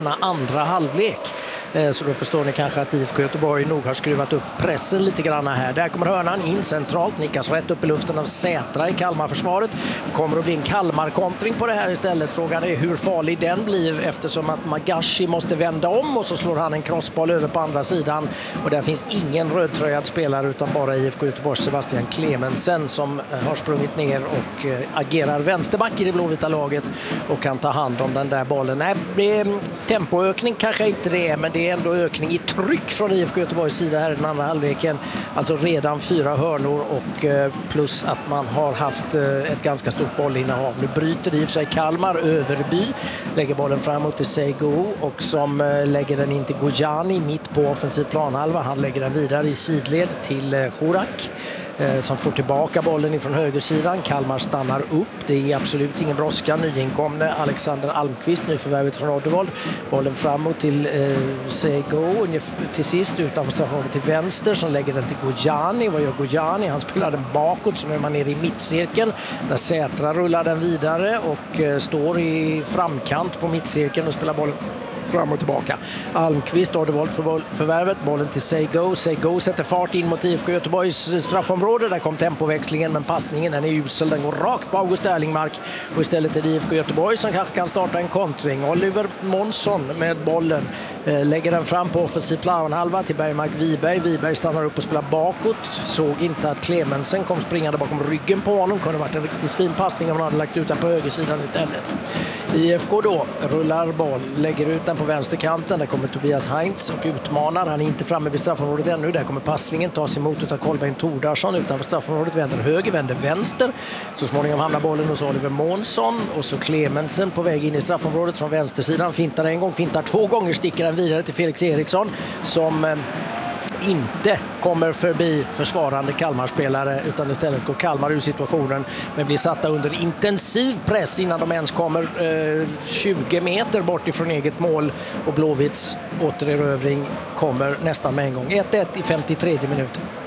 andra halvlek. Så då förstår ni kanske att IFK Göteborg nog har skruvat upp pressen lite grann här. Där kommer hörnan in centralt, nickas rätt upp i luften av Sätra i Kalmarförsvaret. Det kommer att bli en Kalmar-kontring på det här istället. Frågan är hur farlig den blir, eftersom att Magashi måste vända om och så slår han en crossboll över på andra sidan. Och där finns ingen rödtröjad spelare utan bara IFK Göteborgs Sebastian Clemensen som har sprungit ner och agerar vänsterback i det blåvita laget och kan ta hand om den där bollen. Nej, det är tempoökning kanske inte det är, men det är ändå ökning i tryck från IFK Göteborgs sida här i den andra halvleken. Alltså redan 4 hörnor och plus att man har haft ett ganska stort bollinnehav. Nu bryter i och för sig Kalmar. Överby lägger bollen framåt till Seigo och som lägger den in till Gojani mitt på offensiv planhalva. Han lägger den vidare i sidled till Horak som får tillbaka bollen ifrån högersidan. Kalmar stannar upp. Det är absolut ingen brådska. Nyinkomne Alexander Almqvist, nyförvärvet från Oddevold. Bollen framåt till Seigo. Till sist utanför straffområdet till vänster som lägger den till Gojani. Vad gör Gojani? Han spelar den bakåt, så nu är man nere i mittcirkeln. Där Sätra rullar den vidare och står i framkant på mittcirkeln och spelar bollen fram och tillbaka. Almqvist, Oddevold förvärvet, bollen till Seigo. Seigo sätter fart in mot IFK Göteborgs straffområde. Där kom tempoväxlingen, men passningen den är usel. Den går rakt på August Erlingmark och istället är det IFK Göteborg som kanske kan starta en kontring. Oliver Månsson med bollen lägger den fram på offensiv planhalva till Bergmark Wiberg. Wiberg stannar upp och spelar bakåt. Såg inte att Clemensen kom springande bakom ryggen på honom. Kunde varit en riktigt fin passning om han hade lagt ut den på högersidan istället. IFK då rullar boll, lägger ut den på vänsterkanten. Där kommer Tobias Heinz och utmanar. Han är inte framme vid straffområdet ännu. Där kommer passningen tas emot av Kolbeinn Tordarsson utanför straffområdet. Vänder höger, vänder vänster. Så småningom hamnar bollen hos Oliver Månsson. Och så Clemensen på väg in i straffområdet från vänstersidan. Fintar en gång, fintar 2 gånger. Sticker den vidare till Felix Eriksson som inte kommer förbi försvarande Kalmarspelare utan istället går Kalmar ur situationen men blir satta under intensiv press innan de ens kommer 20 meter bort ifrån eget mål och Blåvitts återerövring kommer nästan med en gång. 1-1 i 53 minuten.